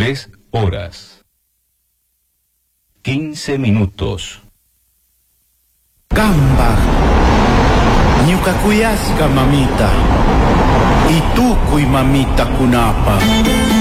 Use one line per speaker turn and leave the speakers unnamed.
3 horas 15 minutos.
Gamba, ñuka kuyasqa mamita, y tukuy mamita kunapa.